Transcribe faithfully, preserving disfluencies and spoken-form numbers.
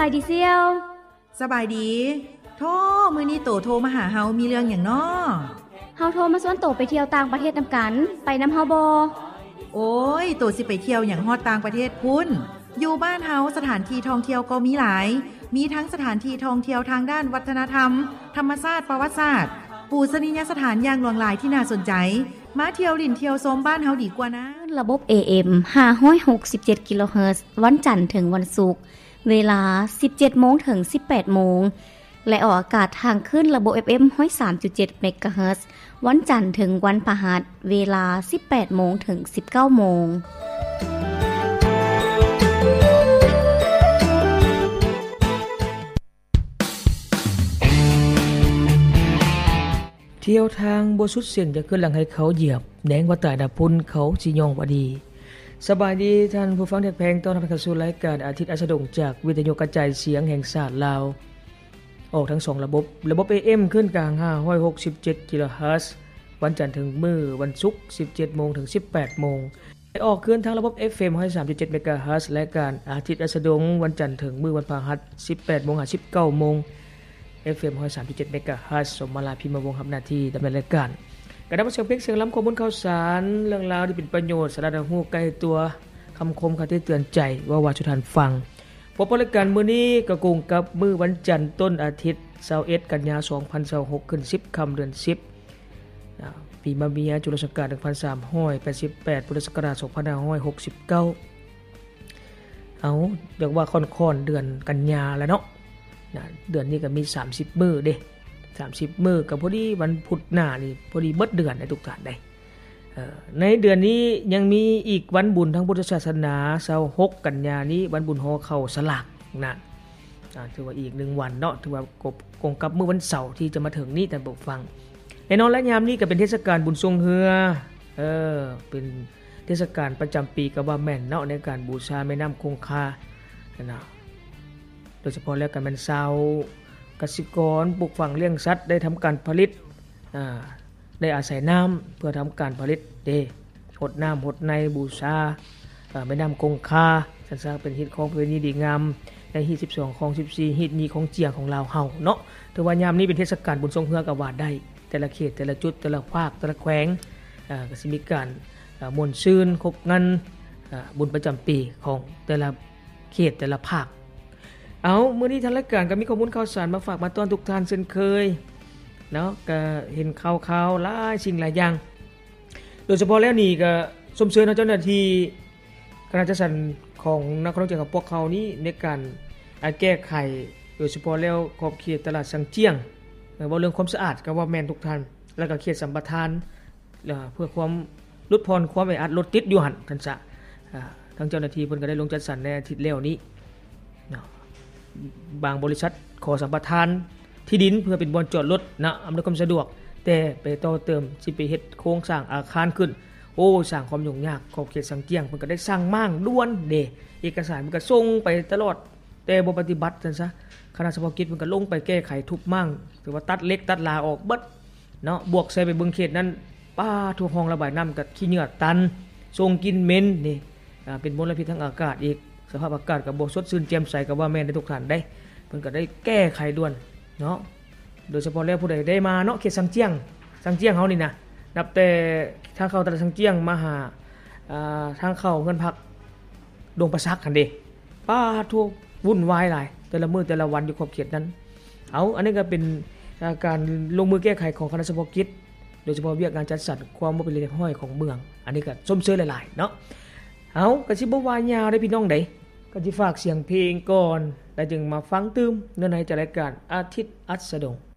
ายดีเซียวสบายดีโทรมื้อนี้โตโทรมาหาเฮามีเรื่องหยังน้อเฮาโทรมาชวนโตไปเที่ยวต่างประเทศนํากันไปนําเฮาบ่โอ้ยโตสิไปเที่ยวหยังฮอดต่างประเทศพุ่นอยู่บ้านเฮาสถานที่ท่องเที่ยวก็มีหลายมีทั้งสถานที่ท่องเที่ยวทางด้านวัฒนธรรมธรรมชาติประวัติศาสตร์ปูชนียสถานอย่างหลากหลายที่น่าสนใจมาเที่ยวลิ่นเที่ยวชมบ้านเฮาดีกว่านะระบบ เอ เอ็ม ห้าร้อยหกสิบเจ็ด กิโลเฮิรตซ์วันจันทร์ถึงวันศุกร์เวลา สิบเจ็ดโมง ถึง สิบแปดโมงและออกอากาศทางขึ้นระบบ เอฟ เอ็ม หนึ่งร้อยสามจุดเจ็ด เมกะเฮิรตซ์วันจันทร์ถึงวันพฤหัสเวลา สิบแปดโมง ถึง สิบเก้าโมงเที่ยวทางบ่สุดเส้นจะขึ้นหลังให้เขาเหยียบแหนงว่าตายดับพุ่นเขาสิยองบ่ดีสบายดีท่านผู้ฟังที่แพงต้อนรับเข้าสู่รายการอาทิตย์อัสดงจากวิทยุกระจายเสียงแห่งชาติลาวออกทั้งสองระบบระบบ เอ เอ็ม ขึ้นกลางห้าร้อยหกสิบเจ็ด กิโลเฮิรตซ์วันจันทร์ถึงมื้อวันศุกร์ สิบเจ็ดโมง ถึง สิบแปดโมงออกขึ้นทางระบบ เอฟ เอ็ม หนึ่งร้อยสามจุดเจ็ด เมกะเฮิรตซ์และการอาทิตย์อัสดงวันจันทร์ถึงมื้อวันพฤหัส สิบแปดโมง ถึง สิบเก้าโมง เอฟ เอ็ม หนึ่งร้อยสามจุดเจ็ด เมกะเฮิรตซ์สมมาลาพิมพ์วงศ์รับหน้าที่ดำเนินรายการกระนำเสียงเพลงเสียงล้ำข้อมูลข่าวสารเรื่องราวที่เป็นประโยชน์สาระฮู้ใกล้ตัวคำคมคติเตือนใจว่าว่าสุท่านฟังพบรายการมื้อนี้ก็กงกับมื้อวันจันทร์ต้นอาทิตย์ยี่สิบเอ็ดกันยายนสองพันยี่สิบหกขึ้นสิบค่ำเดือนสิบปีมะเมียจุลศักราชหนึ่งพันสามร้อยแปดสิบแปดพุทธศักราชสองพันห้าร้อยหกสิบเก้าเอาเรียกว่าค่อนๆเดือนกันยาแล้วเนาะนะเดือนนี้ก็มีสามสิบมื้อเด้สามสิบมื้อก็พอดีวันพุธหน้านี่พอดีเบิดเดือนได้ทุกท่านได้เอ่อในเดือนนี้ยังมีอีกวันบุญทางพุทธศาสนายี่สิบหกกันยายนนี้วันบุญฮอเข้าสลากนะอ่าถือว่าอีกหนึ่งวันเนาะถือว่ากงกับมื้อวันเสาร์ที่จะมาถึงนี้ท่านผู้ฟังแน่นอนและยามนี้ก็เป็นเทศกาลบุญทรงเฮือเออเป็นเทศกาลประจำปีก็ว่าแม่นเนาะในการบูชาแม่น้ำคงคานะโดยเฉพาะแล้วกันมันเซากสิกรปลูกฝังเลี้ยงสัตว์ได้ทำการผลิตอ่าได้อาศัยน้ำเพื่อทำการผลิตเด้หดน้ำหดในบูชาอ่าแม่น้ำคงคาสันซาเป็นฮิตของประเพณีดีงามในฮิตสิบสองของสิบสี่ฮิตนี้ของเจียของลาวเฮาเนาะถือว่ายามนี้เป็นเทศกาลบุญทรงเฮือก็ว่าได้แต่ละเขตแต่ละจุดแต่ละภาคแต่ละแขวงอ่าก็สิมีการอ่ามนต์ชื่นครบงานอ่าบุญประจำปีของแต่ละเขตแต่ละภาคเอามื้อนี้ทางรายการก็มีข้อมูลข่าวสารมาฝากมาต้อนทุกท่านเช่นเคยเนาะก็เห็นข่าวๆหลายสิ่งหลายอย่างโดยเฉพาะแล้วนี่ก็สมเสริญเจ้าหน้าที่คณะจัดสรรของนักท่องเที่ยวกับพวกเขานี้ในการแก้ไขโดยเฉพาะแล้วขอบเขตตลาดสังเจียงว่าเรื่องความสะอาดก็ว่าแม่นทุกท่านแล้วก็เขตสัมปทานเพื่อความลดพรความแออัดรถติดอยู่หั่นท่านซะอ่าทางเจ้าหน้าที่เพิ่นก็ได้ลงจัดสรรในอาทิตย์แล้วนี้เนาะบางบริษัทขอสัมปทานที่ดินเพื่อเป็นบ่อนจอดรถนะอำนวยความสะดวกแต่ไปต่อเติมสิไปเฮ็ดโครงสร้างอาคารขึ้นโอ้สร้างความยุ่งยากขอบเขตสังเกียงเพิ่นก็ได้สร้างมั่างด่วนเด้เอกสารมันก็ส่งไปตลอดแต่บ่ปฏิบัติซั่นซะคณะเฉพาะกิจเพิ่นก็ลงไปแก้ไขทุกมั่งถือว่าตัดเล็กตัดลาออกเบิดเนาะบวกใส่ไปเบิ่งเขตนั้นป้าทั่วห้องระบายน้ำก็ขี้เหงื่อตันส่งกลิ่นเหม็นนี่อ่าเป็นมลพิษทางอากาศอีกสภาพอากาศก็บ่สดชื่นแจ่มใสก็ว่าแม่นได้ทุกท่านได้เพิ่นก็ได้แก้ไขด่วนเนาะโดยเฉพาะแล้วผู้ใดได้มาเนาะเขตสังเจียงสังเจียงเฮานี่นะนับแต่ทางเข้าตลาดสังเจียงมาหาอ่าทางเข้าเงินพักดงประซักหั่นเด้ป้าทั่ววุ่นวายหลายแต่ละมื้อแต่ละวันอยู่ขอบเขตนั้นเอาอันนี้ก็เป็นการลงมือแก้ไขของคณะเฉพาะกิจโดยเฉพาะเวียกงานจัดสรรความบ่เป็นเรียบร้อยของเมืองอันนี้ก็ส้มเชยหลายๆเนาะเอาก็สิบ่ว่ายาวได้พี่น้องไดก็สิฝากเสียงเพลงก่อนแล้วจึงมาฟังตื้มเนื้อในจากรายการอาทิตย์อัสดง